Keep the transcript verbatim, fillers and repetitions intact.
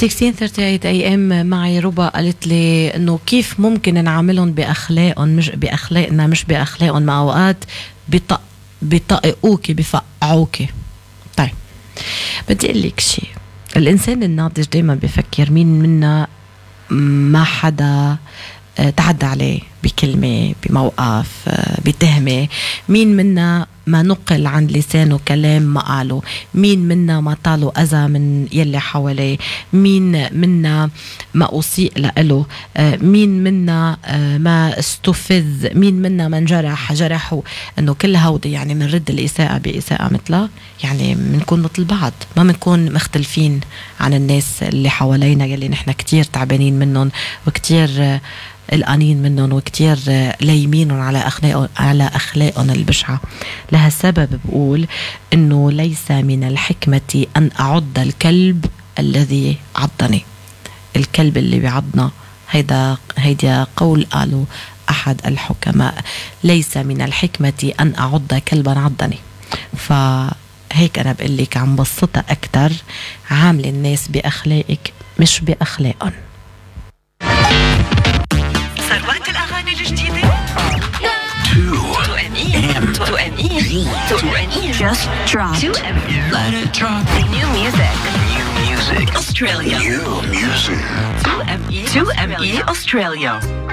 ستة عشر ثلاثين اي ام معي ربا قالت لي انه كيف ممكن نعاملهم باخلاقهم مش باخلاقنا مش باخلاقهم، مع اوقات بيطق بيطققوكي بفقعوكي. طيب بدي اقول لك شيء، الانسان الناضج دائما بفكر مين منا ما حدا تعدى عليه بكلمة بموقف بتهمة، مين منا ما نقل عن لسانه كلام ما قاله، مين منا ما طاله أذى من يلي حواليه، مين منا ما أسيء له، مين منا ما استفز، مين منا من جرح جرحه. انه كل هودي يعني منرد الإساءة بإساءة مثلها، يعني منكون مثل بعض، ما منكون مختلفين عن الناس اللي حوالينا يلي نحن كتير تعبانين منهم وكتير القانين منهم وكتير لايمينهم على أخلاقهم على أخلاقهم البشعة. لهالسبب بقول إنه ليس من الحكمة أن أعض الكلب الذي عضني. الكلب اللي بيعضنا هيدا هيدا قول قالوا أحد الحكماء، ليس من الحكمة أن أعض كلبا عضني. فهيك أنا بقول لك عم بسطها أكتر، عامل الناس بأخلاقك مش بأخلاقهم. ثروات الأغاني الجديدة تو أمين تو أمين تو أمين just drop تو أمين let it drop new music new music Australia new music تو أمين تو أمين Australia.